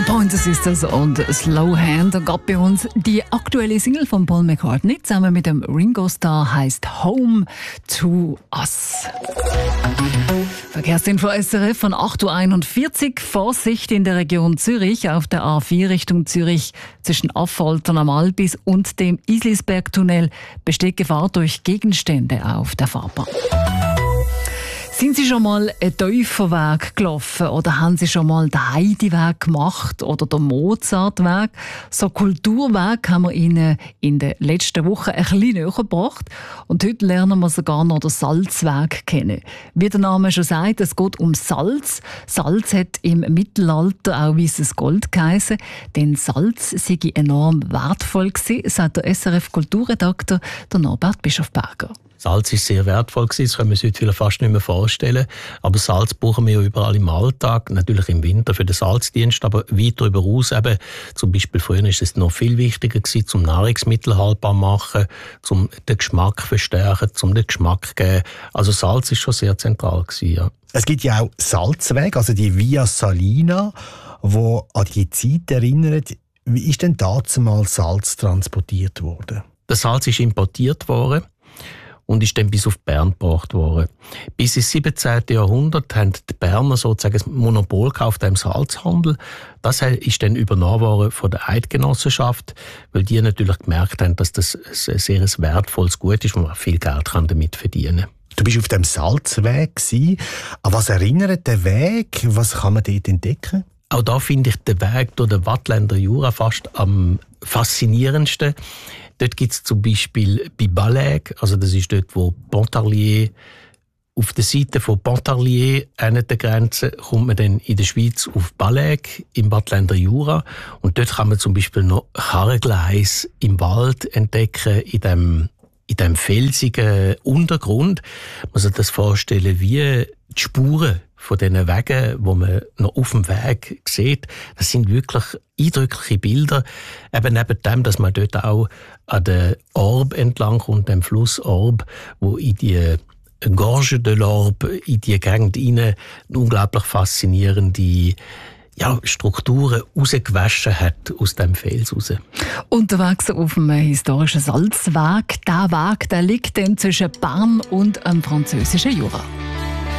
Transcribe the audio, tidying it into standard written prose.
Pointer Sisters und Slow Hand. Und gerade bei uns die aktuelle Single von Paul McCartney zusammen mit dem Ringo Starr heisst Home to Us. Verkehrsinfo SRF von 8.41 Uhr. Vorsicht in der Region Zürich auf der A4 Richtung Zürich zwischen Affoltern am Albis und dem Islisbergtunnel besteht Gefahr durch Gegenstände auf der Fahrbahn. Sind Sie schon mal einen Täuferweg gelaufen oder haben Sie schon mal den Heideweg gemacht oder den Mozartweg? So Kulturweg haben wir Ihnen in den letzten Wochen ein bisschen näher gebracht. Und heute lernen wir sogar noch den Salzweg kennen. Wie der Name schon sagt, es geht um Salz. Salz hat im Mittelalter auch weißes Gold geheissen, denn Salz sei enorm wertvoll gewesen, sagt der SRF-Kulturredakteur Norbert Bischofberger. Salz ist sehr wertvoll gewesen, das können wir uns heute vielleicht fast nicht mehr vorstellen. Aber Salz brauchen wir ja überall im Alltag, natürlich im Winter für den Salzdienst, aber weit darüber hinaus eben, zum Beispiel früher ist es noch viel wichtiger gewesen, zum Nahrungsmittel haltbar machen, zum den Geschmack verstärken, zum den Geschmack geben. Also Salz ist schon sehr zentral gewesen, ja. Es gibt ja auch Salzwege, also die Via Salina, die an die Zeit erinnert. Wie ist denn damals Salz transportiert worden? Das Salz ist importiert worden und ist dann bis auf Bern gebracht worden. Bis ins 17. Jahrhundert haben die Berner sozusagen das Monopol auf dem Salzhandel. Das ist dann übernommen worden von der Eidgenossenschaft, weil die natürlich gemerkt haben, dass das ein sehr wertvolles Gut ist, wo man viel Geld damit verdienen kann. Du bist auf dem Salzweg gewesen. An was erinnert der Weg? Was kann man dort entdecken? Auch da finde ich den Weg durch den Waadtländer Jura fast am faszinierendsten. Dort gibt es zum Beispiel bei Ballaig, also das ist dort, wo Pontarlier, auf der Seite von Pontarlier, an der Grenze, kommt man dann in der Schweiz auf Ballaig im Waadtländer Jura. Und dort kann man zum Beispiel noch Karrengleis im Wald entdecken, in dem felsigen Untergrund. Man muss sich das vorstellen wie die Spuren von diesen Wegen, die man noch auf dem Weg sieht. Das sind wirklich eindrückliche Bilder. Eben neben dem, dass man dort auch an der Orbe entlang kommt, dem Fluss Orbe, wo in die Gorge de l'Orbe, in die Gegend hinein unglaublich faszinierende Strukturen rausgewaschen hat aus dem Fels raus. Unterwegs auf dem historischen Salzweg. Der Weg, der liegt dann zwischen Bern und dem französischen Jura.